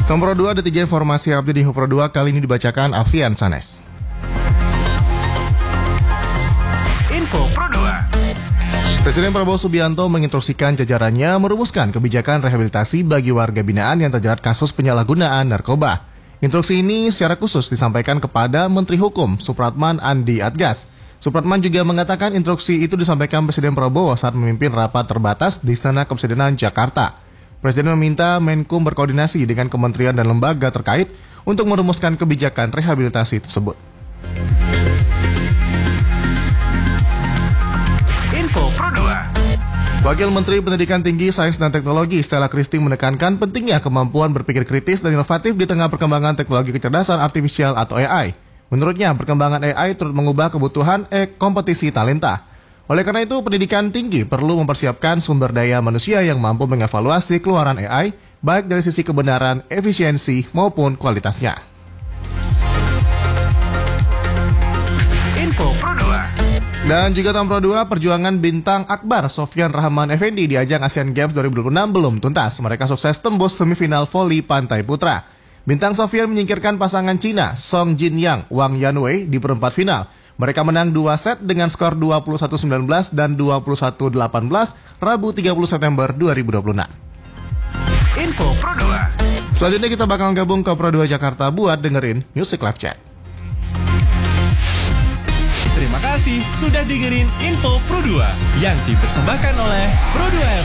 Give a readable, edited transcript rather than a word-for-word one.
Nomor 2 ada 3 informasi update di Info Pro 2 kali ini dibacakan Avian Sanes. Info Pro 2. Presiden Prabowo Subianto menginstruksikan jajarannya merumuskan kebijakan rehabilitasi bagi warga binaan yang terjerat kasus penyalahgunaan narkoba. Instruksi ini secara khusus disampaikan kepada Menteri Hukum Supratman Andi Adgas. Supratman juga mengatakan instruksi itu disampaikan Presiden Prabowo saat memimpin rapat terbatas di Istana Kepresidenan Jakarta. Presiden meminta Menkum berkoordinasi dengan kementerian dan lembaga terkait untuk merumuskan kebijakan rehabilitasi tersebut. Info Pro 2. Wakil Menteri Pendidikan Tinggi, Sains dan Teknologi Stella Christine menekankan pentingnya kemampuan berpikir kritis dan inovatif di tengah perkembangan teknologi kecerdasan artifisial atau AI. Menurutnya, perkembangan AI turut mengubah kebutuhan kompetisi talenta. Oleh karena itu, pendidikan tinggi perlu mempersiapkan sumber daya manusia yang mampu mengevaluasi keluaran AI, baik dari sisi kebenaran, efisiensi, maupun kualitasnya. Info Pro 2. Dan juga tahun Pro 2, perjuangan bintang Akbar Sofyan Rahman Effendi di ajang Asian Games 2026 belum tuntas. Mereka sukses tembus semifinal voli pantai putra. Bintang Sofyan menyingkirkan pasangan Cina, Song Jin Yang, Wang Yanwei di perempat final. Mereka menang 2 set dengan skor 21-19 dan 21-18 Rabu 30 September 2026. Info Pro 2. Selanjutnya kita bakal gabung ke Pro 2 Jakarta buat dengerin Music Live Chat. Terima kasih sudah dengerin Info Pro 2 yang dipersembahkan oleh Pro 2